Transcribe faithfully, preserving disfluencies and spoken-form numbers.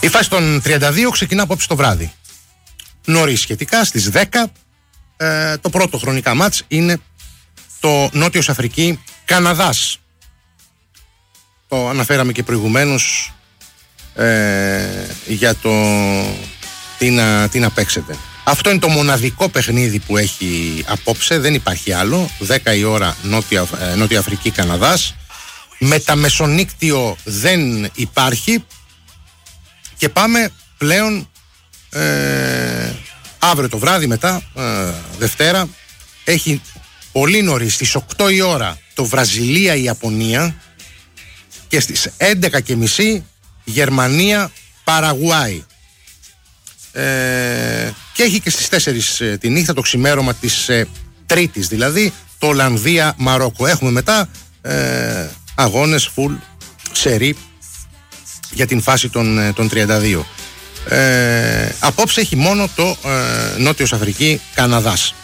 Η φάση των τριάντα δύο ξεκινά απόψε το βράδυ. Νωρίς σχετικά, στις δέκα. Ε, το πρώτο χρονικά μάτς είναι το Νότιος Αφρική Καναδάς. Το αναφέραμε και προηγουμένως ε, για το τι να, τι να παίξετε. Αυτό είναι το μοναδικό παιχνίδι που έχει απόψε, δεν υπάρχει άλλο. δέκα η ώρα Νότια, ε, Νότια Αφρική Καναδάς. Μεταμεσονύκτιο δεν υπάρχει. Και πάμε πλέον ε, αύριο το βράδυ μετά, ε, Δευτέρα, έχει πολύ νωρίς στις οκτώ η ώρα το Βραζιλία-Ιαπωνία και στις έντεκα και μισή Γερμανία-Παραγουάη. Ε, και έχει και στις τέσσερις ε, τη νύχτα το ξημέρωμα της ε, Τρίτης, δηλαδή το Ολλανδία-Μαρόκο. Έχουμε μετά ε, αγώνες full σερί για την φάση των, των τριάντα δύο. Ε, απόψε έχει μόνο το ε, Νότιος Αφρική Καναδάς.